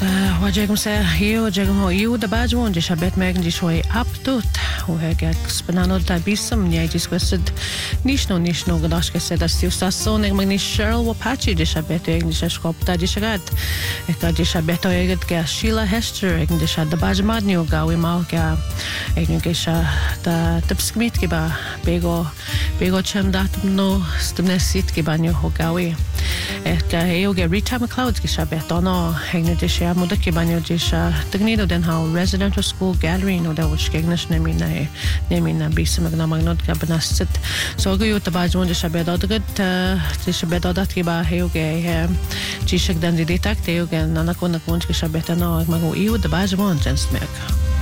وجاكم ساهيو جاكم هو يو دباجون جي شابت ماغن جي شوي أبتوت وهاك سبنانو تابيسم نيا جي سكسد نيشنو قداش كسد استيو ساسون مغني شيرل وباتشي جي شابت ماغن جي شكوب تا جي شغاد اكا جي شابت ماغن كا شيلا هشتر ماغن جي شاد دباج مادنيو غاوي ماو كا ماغن جي شا تا تبسكميت كبا بيغو چم داتمنو ستمنسيت كبا نيو هو غاوي اكا هيو جا ريتا مكلاود جي شابت انا هنگ دیشه مدتی بانیو دیشه تکنیدو دن ها residential school gallery نو داوش کهنش نمینا بیس مگنا مگنود که بناست سوگیو تباجون دیشه بدادت که با هیو که دیشه دن دیده تک دیو که نانکون که شبیه تنها مگو ایو تباجون جنس میک